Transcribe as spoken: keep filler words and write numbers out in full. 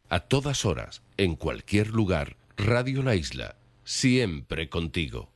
A todas horas, en cualquier lugar, Radio La Isla, siempre contigo.